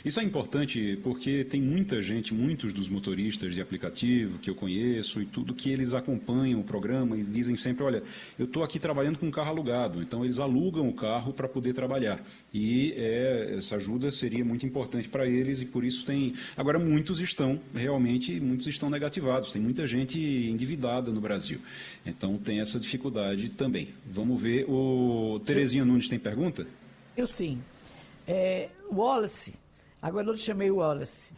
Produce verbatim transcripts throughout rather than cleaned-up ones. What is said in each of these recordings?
Isso é importante porque tem muita gente, muitos dos motoristas de aplicativo que eu conheço e tudo, que eles acompanham o programa e dizem sempre, olha, eu estou aqui trabalhando com um carro alugado, então eles alugam o carro para poder trabalhar. E é, essa ajuda seria muito importante para eles e por isso tem... Agora, muitos estão, realmente, muitos estão negativados, tem muita gente endividada no Brasil. Então, tem essa dificuldade também. Vamos ver, o Terezinha Nunes tem pergunta? Eu sim. É, Wallace, agora eu te chamei Wallace.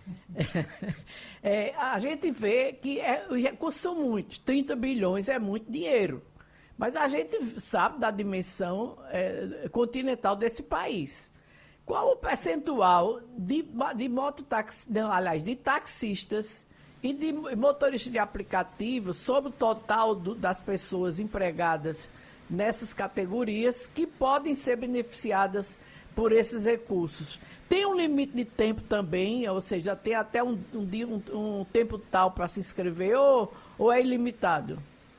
É, a gente vê que é, os recursos são muitos, trinta bilhões é muito dinheiro. Mas a gente sabe da dimensão é, continental desse país. Qual o percentual de, de mototaxi, não, aliás, de taxistas e de motoristas de aplicativo sobre o total do, das pessoas empregadas nessas categorias que podem ser beneficiadas por esses recursos? Tem um limite de tempo também, ou seja, tem até um, um, dia, um, um tempo tal para se inscrever, ou, ou é ilimitado?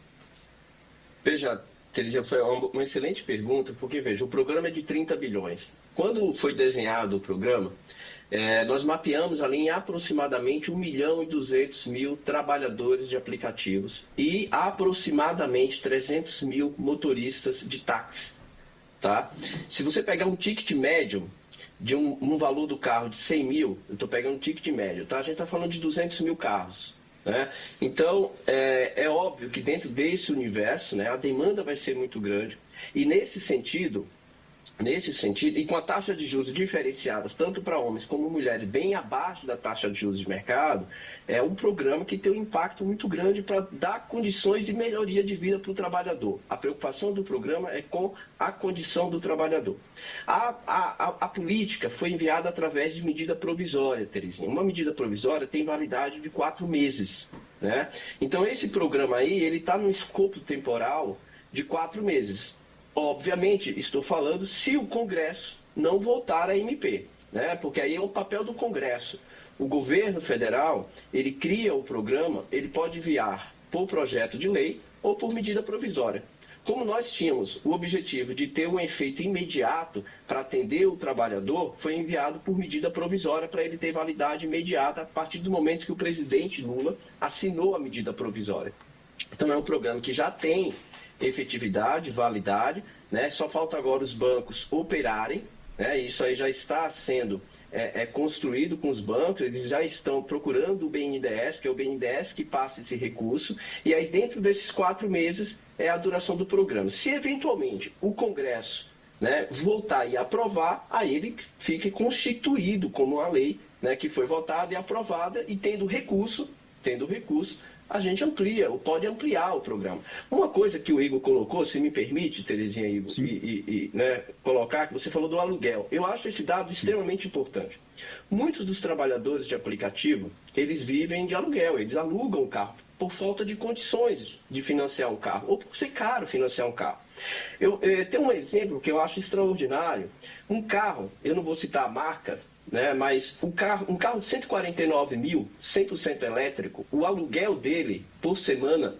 Veja, Teresia, foi uma, uma excelente pergunta, porque, veja, o programa é de trinta bilhões. Quando foi desenhado o programa, é, nós mapeamos ali em aproximadamente um milhão e duzentos mil trabalhadores de aplicativos e aproximadamente trezentos mil motoristas de táxi. Tá? Se você pegar um ticket médio de um, um valor do carro de cem mil, eu estou pegando um ticket médio, tá? A gente está falando de duzentos mil carros. Né? Então, é, é óbvio que dentro desse universo, né, a demanda vai ser muito grande. E nesse sentido, nesse sentido, e com a taxa de juros diferenciadas, tanto para homens como mulheres, bem abaixo da taxa de juros de mercado, é um programa que tem um impacto muito grande para dar condições de melhoria de vida para o trabalhador. A preocupação do programa é com a condição do trabalhador. A, a, a, a política foi enviada através de medida provisória, Terezinha. Uma medida provisória tem validade de quatro meses. Né? Então, esse programa aí, ele está no escopo temporal de quatro meses. Obviamente, estou falando se o Congresso não voltar a M P, né? Porque aí é o papel do Congresso. O governo federal, ele cria o programa, ele pode enviar por projeto de lei ou por medida provisória. Como nós tínhamos o objetivo de ter um efeito imediato para atender o trabalhador, foi enviado por medida provisória para ele ter validade imediata a partir do momento que o presidente Lula assinou a medida provisória. Então é um programa que já tem efetividade, validade, né? Só falta agora os bancos operarem, né? Isso aí já está sendo é, é, construído com os bancos, eles já estão procurando o B N D E S, que é o B N D E S que passa esse recurso, e aí dentro desses quatro meses é a duração do programa. Se eventualmente o Congresso, né, voltar e aprovar, aí ele fique constituído como uma lei, né, que foi votada e aprovada, e tendo recurso, tendo recurso, a gente amplia, ou pode ampliar o programa. Uma coisa que o Igor colocou, se me permite, Terezinha, Igor, e, e, e né, colocar, que você falou do aluguel. Eu acho esse dado extremamente importante. Muitos dos trabalhadores de aplicativo, eles vivem de aluguel, eles alugam o carro por falta de condições de financiar um carro, ou por ser caro financiar um carro. Eu, eu tenho um exemplo que eu acho extraordinário. Um carro, eu não vou citar a marca, né, mas um carro, um carro de cento e quarenta e nove mil, cem por cento elétrico, o aluguel dele por semana,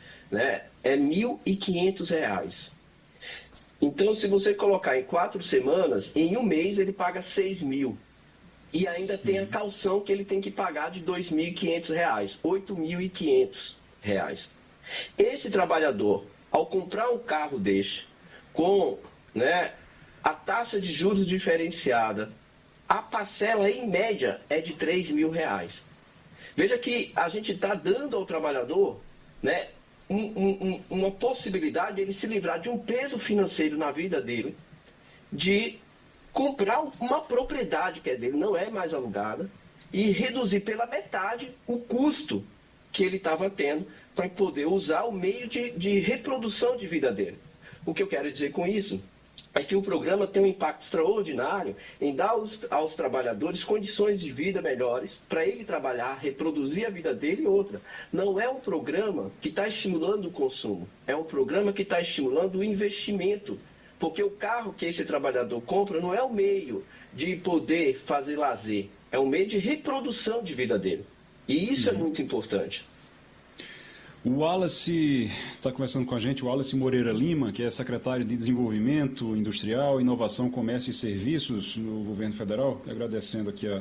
né, é mil e quinhentos reais. Então, se você colocar em quatro semanas, em um mês ele paga seis mil. E ainda tem a calção que ele tem que pagar de dois mil e quinhentos reais, oito mil e quinhentos reais. Esse trabalhador, ao comprar um carro deste, com, né, a taxa de juros diferenciada, a parcela, em média, é de três mil reais. Veja que a gente está dando ao trabalhador, né, um, um, uma possibilidade de ele se livrar de um peso financeiro na vida dele, de comprar uma propriedade que é dele, não é mais alugada, e reduzir pela metade o custo que ele estava tendo para poder usar o meio de, de reprodução de vida dele. O que eu quero dizer com isso é que o programa tem um impacto extraordinário em dar aos, aos trabalhadores condições de vida melhores para ele trabalhar, reproduzir a vida dele e outra. Não é um programa que está estimulando o consumo, é um programa que está estimulando o investimento, porque o carro que esse trabalhador compra não é o meio de poder fazer lazer, é um meio de reprodução de vida dele. E isso uhum. é muito importante. O Wallace está conversando com a gente, o Wallace Moreira Lima, que é secretário de Desenvolvimento Industrial, Inovação, Comércio e Serviços no governo federal, agradecendo aqui a,